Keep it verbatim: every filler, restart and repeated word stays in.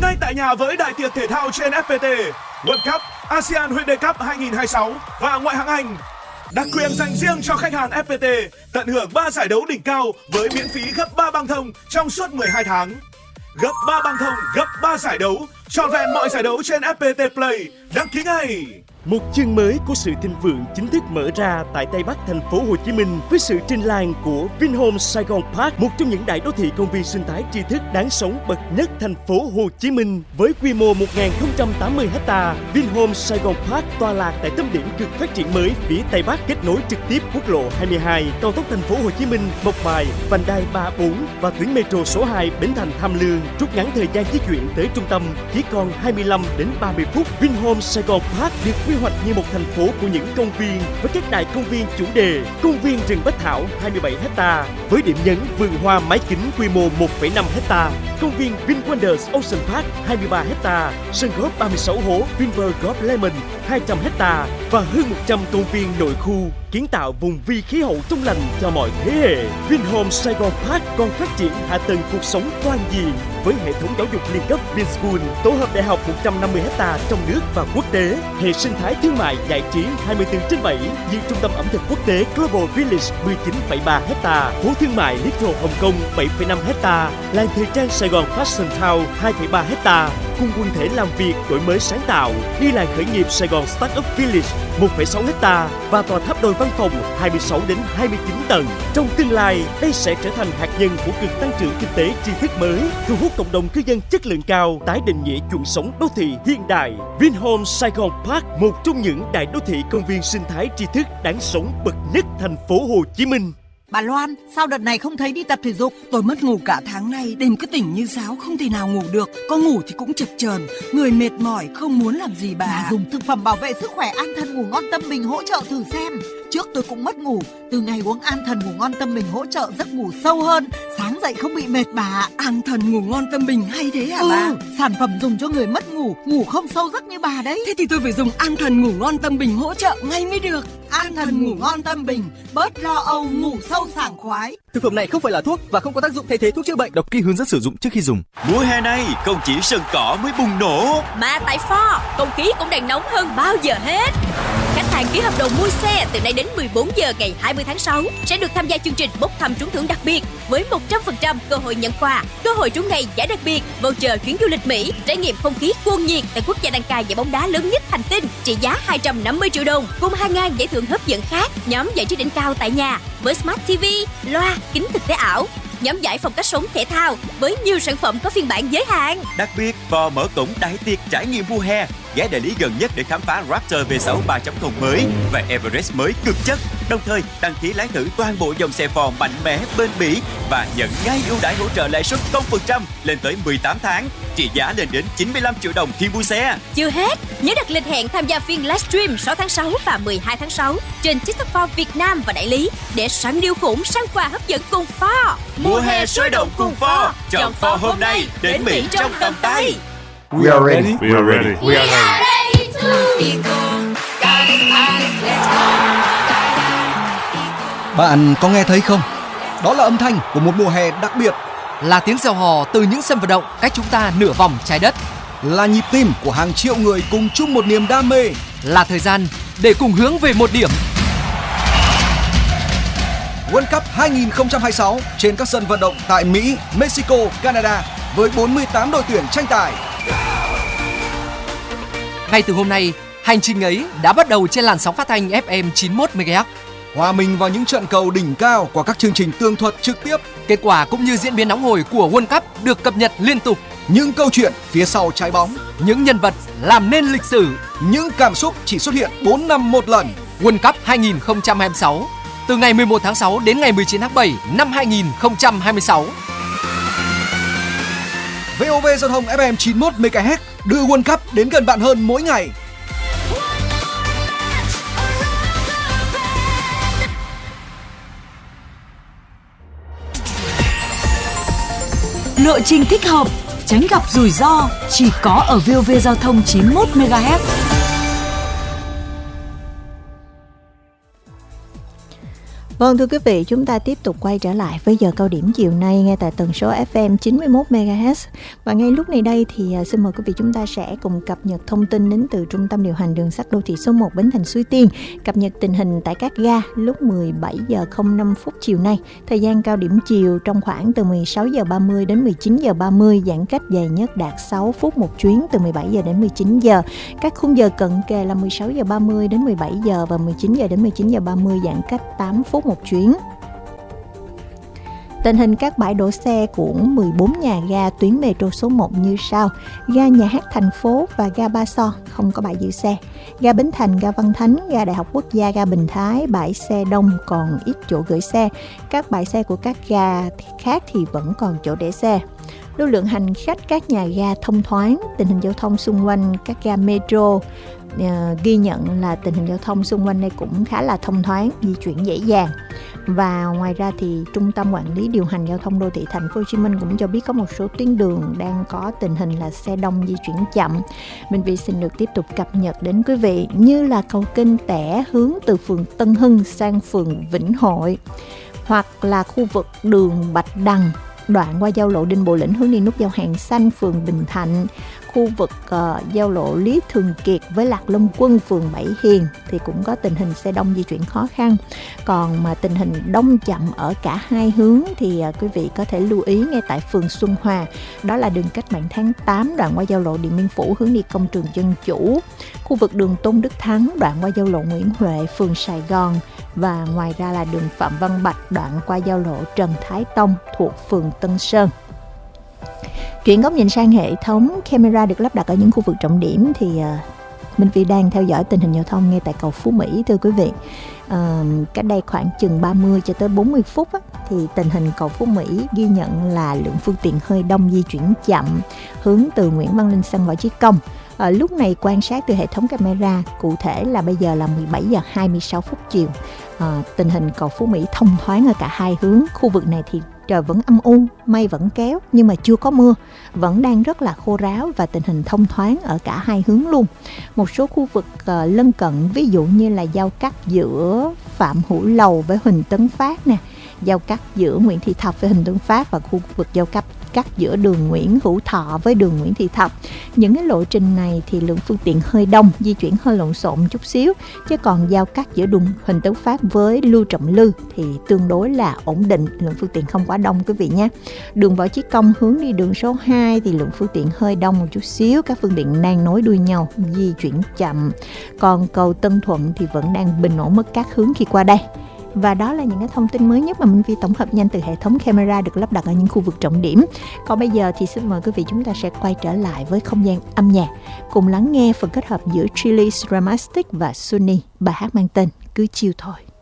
ngay tại nhà với đại tiệc thể thao trên ép pê tê, World Cup, ASEAN Hyundai Cup hai không hai sáu và ngoại hạng Anh. Đặc quyền dành riêng cho khách hàng ép pê tê, tận hưởng ba giải đấu đỉnh cao với miễn phí gấp ba băng thông trong suốt mười hai tháng. Gấp ba băng thông, gấp ba giải đấu, trọn vẹn mọi giải đấu trên ép pê tê Play. Đăng ký ngay! Một chương mới của sự thịnh vượng chính thức mở ra tại Tây Bắc thành phố Hồ Chí Minh với sự trình làng của Vinhomes Saigon Park, một trong những đại đô thị công viên sinh thái tri thức đáng sống bậc nhất thành phố Hồ Chí Minh. Với quy mô một nghìn không trăm tám mươi héc ta, Vinhomes Saigon Park tọa lạc tại tâm điểm cực phát triển mới phía Tây Bắc, kết nối trực tiếp quốc lộ hai mươi hai, cao tốc thành phố Hồ Chí Minh, Mộc Bài, vành đai ba bốn và tuyến metro số hai Bến Thành Tham Lương, rút ngắn thời gian di chuyển tới trung tâm chỉ còn hai mươi lăm đến ba mươi phút. Vinhomes Saigon Park được quy hoạch như một thành phố của những công viên với các đại công viên chủ đề. Công viên rừng Bách Thảo hai mươi bảy héc ta với điểm nhấn vườn hoa mái kính quy mô một phẩy năm héc ta. Công viên VinWonders Ocean Park hai mươi ba héc ta, sân golf ba mươi sáu hố Vinpearl Golf Lemon hai trăm héc ta và hơn một trăm công viên nội khu, kiến tạo vùng vi khí hậu trong lành cho mọi thế hệ. Vinhomes Saigon Park còn phát triển hạ tầng cuộc sống toàn diện với hệ thống giáo dục liên cấp Vinschool, tổ hợp đại học một trăm năm mươi héc ta trong nước và quốc tế, hệ sinh thái thương mại giải trí hai mươi bốn trên bảy như trung tâm ẩm thực quốc tế Global Village mười chín phẩy ba héc ta, phố thương mại Little Hồng Kông bảy phẩy năm héc ta, làng thời trang Sài Gòn Fashion Town hai phẩy ba héc ta, cùng quần thể làm việc đổi mới sáng tạo, đi làng khởi nghiệp Sài Gòn Startup Village một phẩy sáu héc ta và tòa tháp đôi văn phòng hai mươi sáu đến hai mươi chín tầng. Trong tương lai, đây sẽ trở thành hạt nhân của cực tăng trưởng kinh tế tri thức mới, thu hút cộng đồng cư dân chất lượng cao, tái định nghĩa chuẩn sống đô thị hiện đại. Vinhomes Saigon Park, một trong những đại đô thị công viên sinh thái tri thức đáng sống bậc nhất thành phố Hồ Chí Minh. Bà Loan, sao đợt này không thấy đi tập thể dục? Tôi mất ngủ cả tháng nay, đêm cứ tỉnh như sáo, không thể nào ngủ được. Có ngủ thì cũng chập chờn, người mệt mỏi, không muốn làm gì bà. Bà dùng thực phẩm bảo vệ sức khỏe An Thần Ngủ Ngon Tâm Bình hỗ trợ thử xem. Trước tôi cũng mất ngủ, từ ngày uống An Thần Ngủ Ngon Tâm Bình hỗ trợ giấc ngủ sâu hơn, sáng dậy không bị mệt bà. An Thần Ngủ Ngon Tâm Bình hay thế hả ừ, bà? Sản phẩm dùng cho người mất ngủ, ngủ không sâu giấc như bà đấy. Thế thì tôi phải dùng An Thần Ngủ Ngon Tâm Bình hỗ trợ ngay mới được. An Thần Ngủ Ngon Tâm Bình, bớt lo âu, ngủ sâu sảng khoái. Thực phẩm này không phải là thuốc và không có tác dụng thay thế thuốc chữa bệnh. Đọc kỹ hướng dẫn sử dụng trước khi dùng. Mùa hè này không chỉ sân cỏ mới bùng nổ, mà tại Ford không khí cũng đang nóng hơn bao giờ hết. Khách hàng ký hợp đồng mua xe từ nay đến mười bốn giờ ngày hai mươi tháng sáu sẽ được tham gia chương trình bốc thăm trúng thưởng đặc biệt với một trăm phần trăm cơ hội nhận quà, cơ hội trúng ngày giải đặc biệt, voucher chuyến du lịch Mỹ, trải nghiệm không khí cuồng nhiệt tại quốc gia đăng cai giải bóng đá lớn nhất hành tinh trị giá hai trăm năm mươi triệu đồng cùng hai nghìn giải thưởng hấp dẫn khác, nhóm giải trí đỉnh cao tại nhà với Smart ti vi, loa, kính thực tế ảo, nhóm giải phong cách sống thể thao với nhiều sản phẩm có phiên bản giới hạn. Đặc biệt, Ford mở cổng đại tiệc trải nghiệm mùa hè, ghé đại lý gần nhất để khám phá Raptor V sáu ba chấm không mới và Everest mới cực chất. Đồng thời, đăng ký lái thử toàn bộ dòng xe Ford mạnh mẽ, bền bỉ và nhận ngay ưu đãi hỗ trợ lãi suất không phần trăm lên tới mười tám tháng, trị giá lên đến chín mươi lăm triệu đồng khi mua xe. Chưa hết, nhớ đặt lịch hẹn tham gia phiên livestream sáu tháng sáu và mười hai tháng sáu trên TikTok Ford Việt Nam và đại lý để sẵn điều khủng săn quà hấp dẫn cùng Ford. Mùa hè sôi động cùng Ford, chọn Ford hôm nay đến Mỹ trong tầm tay. We are ready. We are ready. We are ready to go. Bạn có nghe thấy không? Đó là âm thanh của một mùa hè đặc biệt, là tiếng reo hò từ những sân vận động cách chúng ta nửa vòng trái đất, là nhịp tim của hàng triệu người cùng chung một niềm đam mê, là thời gian để cùng hướng về một điểm. World Cup hai không hai sáu trên các sân vận động tại Mỹ, Mexico, Canada với bốn mươi tám đội tuyển tranh tài. Ngay từ hôm nay, hành trình ấy đã bắt đầu trên làn sóng phát thanh ép em chín mươi mốt mê ga héc. Hòa mình vào những trận cầu đỉnh cao qua các chương trình tường thuật trực tiếp. Kết quả cũng như diễn biến nóng hổi của World Cup được cập nhật liên tục. Những câu chuyện phía sau trái bóng, những nhân vật làm nên lịch sử, những cảm xúc chỉ xuất hiện bốn năm một lần. World Cup hai không hai sáu từ ngày mười một tháng sáu đến ngày mười chín tháng bảy năm hai không hai sáu. vê o vê Giao thông ép em chín mươi mốt mê ga héc đưa World Cup đến gần bạn hơn mỗi ngày. Lộ trình thích hợp, tránh gặp rủi ro chỉ có ở vê o vê Giao thông chín mươi mốt mê ga héc. Vâng, thưa quý vị, chúng ta tiếp tục quay trở lại với giờ cao điểm chiều nay nghe tại tần số ép em chín mươi mốt mê ga héc. Và ngay lúc này đây thì xin mời quý vị chúng ta sẽ cùng cập nhật thông tin đến từ Trung tâm điều hành đường sắt đô thị số một Bến Thành Suối Tiên, cập nhật tình hình tại các ga lúc mười bảy giờ không năm phút chiều nay. Thời gian cao điểm chiều trong khoảng từ mười sáu giờ ba mươi đến mười chín giờ ba mươi, giãn cách dài nhất đạt sáu phút một chuyến từ mười bảy giờ đến mười chín giờ. Các khung giờ cận kề là mười sáu giờ ba mươi đến mười bảy giờ và mười chín giờ đến mười chín giờ ba mươi, giãn cách tám phút một chuyến. Tình hình các bãi đổ xe của mười bốn nhà ga tuyến metro số một như sau: ga Nhà hát thành phố và ga Ba So không có bãi giữ xe, ga Bến Thành, ga Văn Thánh, ga Đại học Quốc gia, ga Bình Thái bãi xe đông còn ít chỗ gửi xe. Các bãi xe của các ga khác thì vẫn còn chỗ để xe. Lưu lượng hành khách các nhà ga thông thoáng. Tình hình giao thông xung quanh các ga metro Uh, ghi nhận là tình hình giao thông xung quanh đây cũng khá là thông thoáng, di chuyển dễ dàng. Và ngoài ra thì Trung tâm Quản lý Điều hành Giao thông Đô thị Thành phố Hồ Chí Minh cũng cho biết có một số tuyến đường đang có tình hình là xe đông di chuyển chậm. Minh Vi xin được tiếp tục cập nhật đến quý vị, như là cầu Kênh Tẻ hướng từ phường Tân Hưng sang phường Vĩnh Hội, hoặc là khu vực đường Bạch Đằng đoạn qua giao lộ Đinh Bộ Lĩnh hướng đi nút giao Hàng Xanh phường Bình Thạnh, khu vực uh, giao lộ Lý Thường Kiệt với Lạc Long Quân phường Bảy Hiền thì cũng có tình hình xe đông di chuyển khó khăn. Còn mà tình hình đông chậm ở cả hai hướng thì uh, quý vị có thể lưu ý ngay tại phường Xuân Hòa, đó là đường Cách mạng tháng tám đoạn qua giao lộ Điện Biên Phủ hướng đi công trường Dân Chủ, khu vực đường Tôn Đức Thắng đoạn qua giao lộ Nguyễn Huệ phường Sài Gòn, và ngoài ra là đường Phạm Văn Bạch đoạn qua giao lộ Trần Thái Tông thuộc phường Tân Sơn. Chuyển góc nhìn sang hệ thống camera được lắp đặt ở những khu vực trọng điểm thì uh, Minh Phi đang theo dõi tình hình giao thông ngay tại cầu Phú Mỹ. Thưa quý vị, uh, cách đây khoảng chừng ba mươi cho tới bốn mươi phút á, thì tình hình cầu Phú Mỹ ghi nhận là lượng phương tiện hơi đông di chuyển chậm hướng từ Nguyễn Văn Linh sang Võ Chí Công. À, lúc này quan sát từ hệ thống camera, cụ thể là bây giờ là mười bảy giờ hai mươi sáu phút chiều. À, tình hình cầu Phú Mỹ thông thoáng ở cả hai hướng. Khu vực này thì trời vẫn âm u, mây vẫn kéo nhưng mà chưa có mưa, vẫn đang rất là khô ráo và tình hình thông thoáng ở cả hai hướng luôn. Một số khu vực uh, lân cận, ví dụ như là giao cắt giữa Phạm Hữu Lầu với Huỳnh Tấn Phát nè, giao cắt giữa Nguyễn Thị Thập với Huỳnh Tấn Phát, và khu vực giao cắt cắt giữa đường Nguyễn Hữu Thọ với đường Nguyễn Thị Thập. Những cái lộ trình này thì lượng phương tiện hơi đông, di chuyển hơi lộn xộn chút xíu, chứ còn giao cắt giữa đường Huỳnh Tấn Phát với Lưu Trọng Lư thì tương đối là ổn định, lượng phương tiện không quá đông quý vị nhé. Đường Võ Chí Công hướng đi đường số hai thì lượng phương tiện hơi đông một chút xíu, các phương tiện đang nối đuôi nhau, di chuyển chậm. Còn cầu Tân Thuận thì vẫn đang bình ổn mất các hướng khi qua đây. Và đó là những cái thông tin mới nhất mà Minh Vi tổng hợp nhanh từ hệ thống camera được lắp đặt ở những khu vực trọng điểm. Còn bây giờ thì xin mời quý vị chúng ta sẽ quay trở lại với không gian âm nhạc, cùng lắng nghe phần kết hợp giữa Chili Dramatic và Sunny, bài hát mang tên Cứ Chill Thôi.